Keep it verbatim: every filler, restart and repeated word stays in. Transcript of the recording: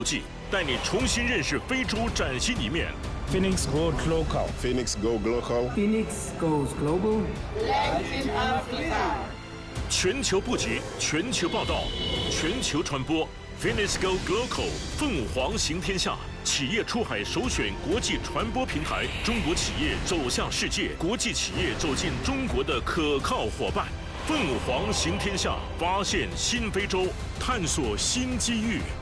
记带你重新认识非洲崭新一面。 Phoenix Go Global. Phoenix Go Global. Phoenix goes global. Latin Africa. 全球布局，全球报道，全球传播。Phoenix Go Global， 凤凰行天下，企业出海首选国际传播平台，中国企业走向世界，国际企业走进中国的可靠伙伴。凤凰行天下，发现新非洲，探索新机遇。